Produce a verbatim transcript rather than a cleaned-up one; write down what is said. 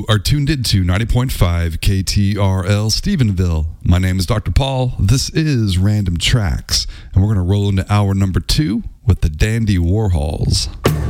You are tuned into ninety point five K T R L Stephenville. My name is Doctor Paul. This is Random Tracks, and we're going to roll into hour number two with the Dandy Warhols.